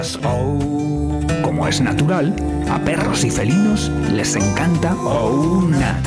Como es natural, a perros y felinos les encanta OUNAT.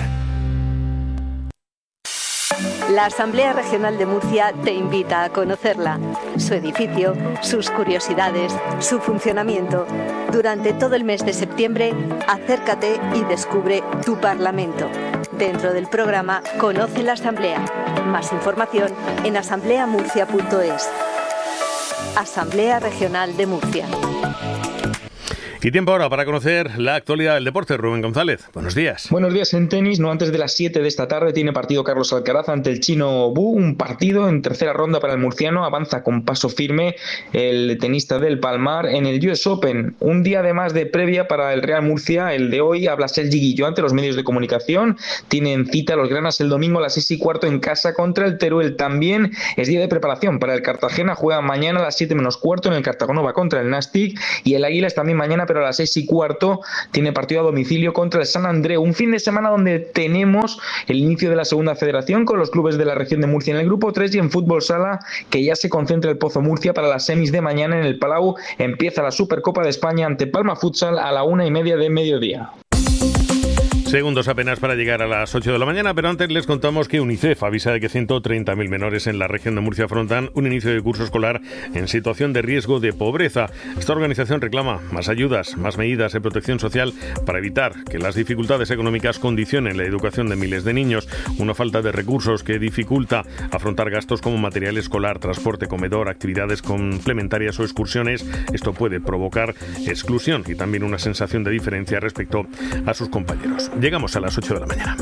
La Asamblea Regional de Murcia te invita a conocerla, su edificio, sus curiosidades, su funcionamiento. Durante todo el mes de septiembre, acércate y descubre tu Parlamento. Dentro del programa Conoce la Asamblea. Más información en asambleamurcia.es. Asamblea Regional de Murcia. Y tiempo ahora para conocer la actualidad del deporte. Rubén González, buenos días. Buenos días. En tenis, no antes de las 7 de esta tarde, tiene partido Carlos Alcaraz ante el chino Bu, un partido en tercera ronda para el murciano. Avanza con paso firme el tenista del Palmar en el US Open. Un día además de previa para el Real Murcia, el de hoy, habla Sergi Guilló ante los medios de comunicación. Tienen cita los granas el domingo a las 6:15 en casa contra el Teruel. También es día de preparación para el Cartagena. Juega mañana a las 7:15 en el Cartagonova contra el Nastic. Y el Águilas también mañana, pero a las 6:15 tiene partido a domicilio contra el San Andreu. Un fin de semana donde tenemos el inicio de la segunda federación con los clubes de la región de Murcia en el grupo 3 y en fútbol sala, que ya se concentra el Pozo Murcia para las semis de mañana en el Palau. Empieza la Supercopa de España ante Palma Futsal a la 1:30 de mediodía. Segundos apenas para llegar a las 8 de la mañana, pero antes les contamos que UNICEF avisa de que 130.000 menores en la región de Murcia afrontan un inicio de curso escolar en situación de riesgo de pobreza. Esta organización reclama más ayudas, más medidas de protección social para evitar que las dificultades económicas condicionen la educación de miles de niños. Una falta de recursos que dificulta afrontar gastos como material escolar, transporte, comedor, actividades complementarias o excursiones. Esto puede provocar exclusión y también una sensación de diferencia respecto a sus compañeros. Llegamos a las 8 de la mañana.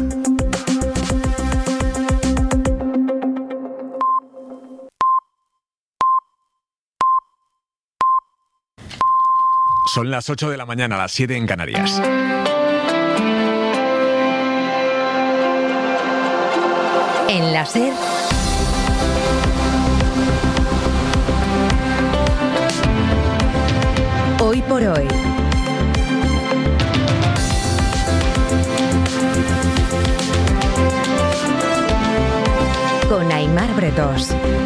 Son las 8 de la mañana, las 7 en Canarias. En la SER, hoy por hoy. Con Aimar Bretós.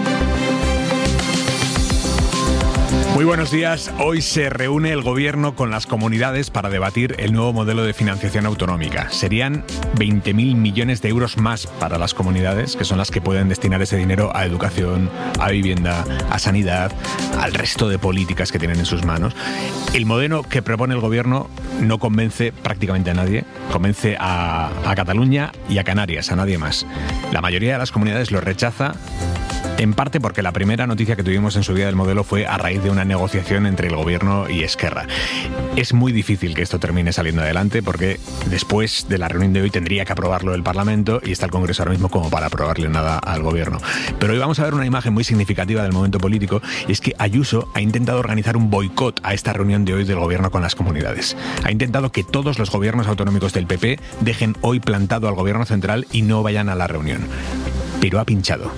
Muy buenos días. Hoy se reúne el Gobierno con las comunidades para debatir el nuevo modelo de financiación autonómica. Serían 20.000 millones de euros más para las comunidades, que son las que pueden destinar ese dinero a educación, a vivienda, a sanidad, al resto de políticas que tienen en sus manos. El modelo que propone el Gobierno no convence prácticamente a nadie. Convence a Cataluña y a Canarias, a nadie más. La mayoría de las comunidades lo rechaza, en parte porque la primera noticia que tuvimos en su día del modelo fue a raíz de una negociación entre el Gobierno y Esquerra. Es muy difícil que esto termine saliendo adelante porque después de la reunión de hoy tendría que aprobarlo el Parlamento y está el Congreso ahora mismo como para aprobarle nada al Gobierno. Pero hoy vamos a ver una imagen muy significativa del momento político, y es que Ayuso ha intentado organizar un boicot a esta reunión de hoy del Gobierno con las comunidades. Ha intentado que todos los gobiernos autonómicos del PP dejen hoy plantado al Gobierno central y no vayan a la reunión. Pero ha pinchado.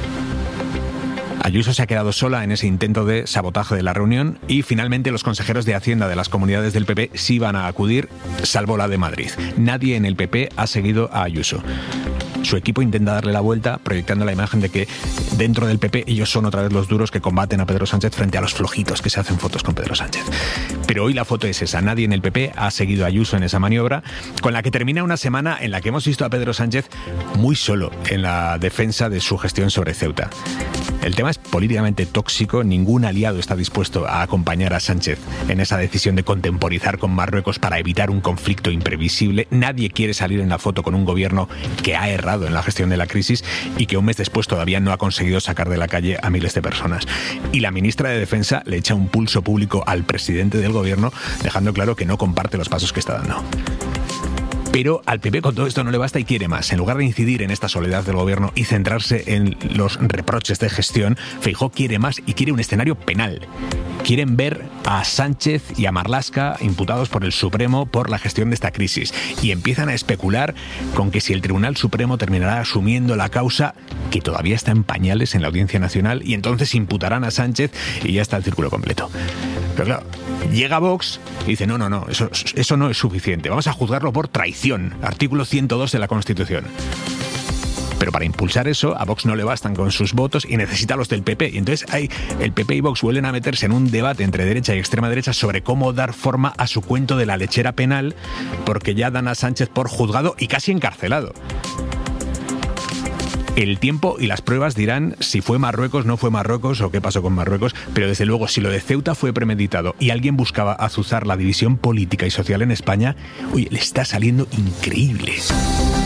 Ayuso se ha quedado sola en ese intento de sabotaje de la reunión y finalmente los consejeros de Hacienda de las comunidades del PP sí van a acudir, salvo la de Madrid. Nadie en el PP ha seguido a Ayuso. Su equipo intenta darle la vuelta, proyectando la imagen de que dentro del PP ellos son otra vez los duros que combaten a Pedro Sánchez frente a los flojitos que se hacen fotos con Pedro Sánchez. Pero hoy la foto es esa. Nadie en el PP ha seguido a Ayuso en esa maniobra, con la que termina una semana en la que hemos visto a Pedro Sánchez muy solo en la defensa de su gestión sobre Ceuta. El tema es políticamente tóxico. Ningún aliado está dispuesto a acompañar a Sánchez en esa decisión de contemporizar con Marruecos para evitar un conflicto imprevisible. Nadie quiere salir en la foto con un gobierno que ha errado en la gestión de la crisis y que un mes después todavía no ha conseguido sacar de la calle a miles de personas. Y la ministra de Defensa le echa un pulso público al presidente del gobierno, dejando claro que no comparte los pasos que está dando. Pero al PP con todo esto no le basta y quiere más. En lugar de incidir en esta soledad del gobierno y centrarse en los reproches de gestión, Feijóo quiere más y quiere un escenario penal. Quieren ver a Sánchez y a Marlaska imputados por el Supremo por la gestión de esta crisis. Y empiezan a especular con que si el Tribunal Supremo terminará asumiendo la causa, que todavía está en pañales en la Audiencia Nacional, y entonces imputarán a Sánchez y ya está el círculo completo. Pero claro, llega Vox y dice, no, eso no es suficiente. Vamos a juzgarlo por traición. Artículo 102 de la Constitución. Pero para impulsar eso, a Vox no le bastan con sus votos y necesita los del PP. Y entonces el PP y Vox vuelven a meterse en un debate entre derecha y extrema derecha sobre cómo dar forma a su cuento de la lechera penal, porque ya dan a Sánchez por juzgado y casi encarcelado. El tiempo y las pruebas dirán si fue Marruecos, no fue Marruecos o qué pasó con Marruecos, pero desde luego si lo de Ceuta fue premeditado y alguien buscaba azuzar la división política y social en España, oye, le está saliendo increíble.